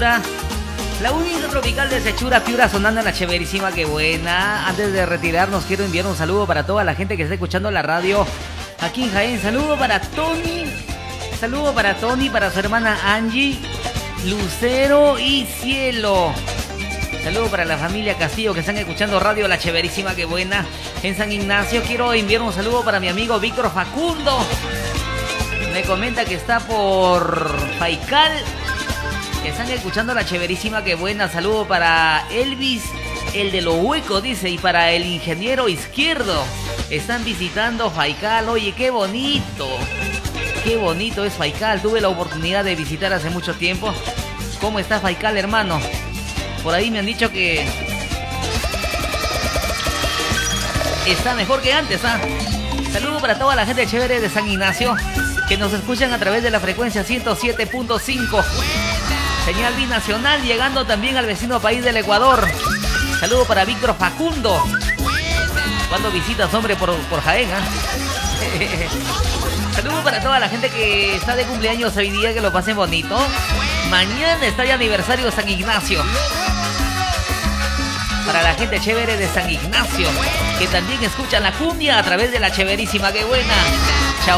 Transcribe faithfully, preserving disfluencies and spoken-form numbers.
Sechura. La única tropical de Sechura, Piura, sonando en la chéverísima, qué buena. Antes de retirarnos, quiero enviar un saludo para toda la gente que está escuchando la radio aquí en Jaén. Saludo para Tony. Saludo para Tony, para su hermana Angie, Lucero y Cielo. Saludo para la familia Castillo que están escuchando radio La Chéverísima, qué buena. En San Ignacio quiero enviar un saludo para mi amigo Víctor Facundo. Me comenta que está por Faical. Que están escuchando La Chéverísima, qué buena. Saludo para Elvis, el de lo hueco, dice. Y para el ingeniero izquierdo. Están visitando Faical. Oye, qué bonito. Qué bonito es Faical. Tuve la oportunidad de visitar hace mucho tiempo. ¿Cómo está Faical, hermano? Por ahí me han dicho que está mejor que antes, ¿ah? Saludo para toda la gente chévere de San Ignacio que nos escuchan a través de la frecuencia ciento siete punto cinco. Señal binacional, llegando también al vecino país del Ecuador. Saludo para Víctor Facundo. Cuando visitas, hombre, por, por Jaén, ¿eh? Saludo para toda la gente que está de cumpleaños hoy día, que lo pasen bonito. Mañana está el aniversario de San Ignacio. Para la gente chévere de San Ignacio, que también escuchan la cumbia a través de La Chéverísima, qué buena.